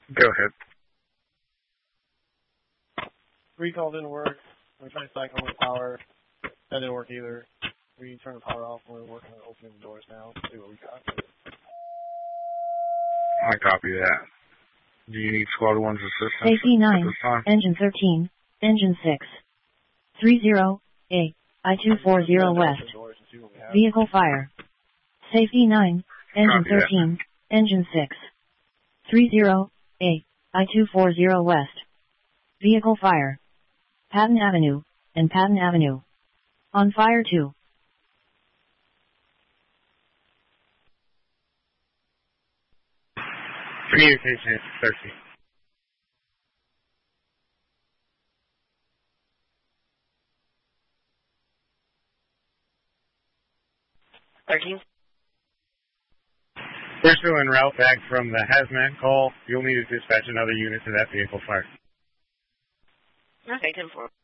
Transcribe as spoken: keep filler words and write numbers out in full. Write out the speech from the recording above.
Go ahead. Recall didn't work. We tried cycling with power. That didn't work either. We turned the power off and we're working on opening the doors now. See what we got. I copy that. Do you need Squad one's assistance Safety nine, at this time? Engine thirteen, Engine six. three zero, A, I two four zero West. Vehicle fire. Safety nine, Engine Copy thirteen, Engine six. three zero, A, I two four zero West. Vehicle fire. Patton Avenue, and Patton Avenue. On fire two. Communication thirteen. thirteen. We're still en route back from the hazmat call. You'll need to dispatch another unit to that vehicle fire. Okay, ten four.